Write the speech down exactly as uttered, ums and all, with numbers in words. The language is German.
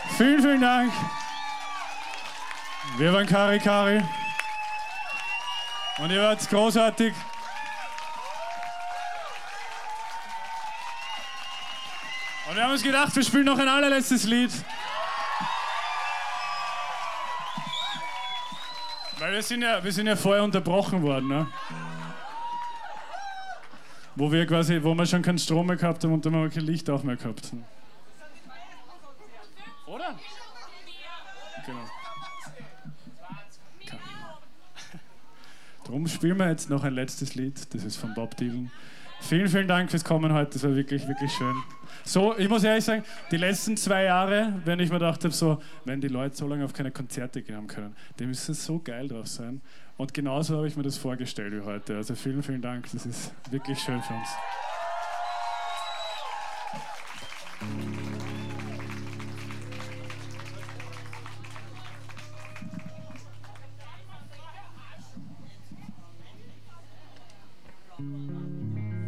Vielen, vielen Dank. Wir waren Kari Kari. Und ihr wart großartig. Und wir haben uns gedacht, wir spielen noch ein allerletztes Lied. Weil wir sind ja, wir sind ja vorher unterbrochen worden, ne? Wo wir quasi, wo wir schon keinen Strom mehr gehabt haben und dann haben wir kein Licht auch mehr gehabt. Oder? Genau. Okay. Darum spielen wir jetzt noch ein letztes Lied. Das ist von Bob Dylan. Vielen, vielen Dank fürs Kommen heute. Das war wirklich, wirklich schön. So, ich muss ehrlich sagen, die letzten zwei Jahre, wenn ich mir gedacht habe, so, wenn die Leute so lange auf keine Konzerte gehen haben können, die müssen so geil drauf sein. Und genauso habe ich mir das vorgestellt wie heute. Also vielen, vielen Dank. Das ist wirklich schön für uns.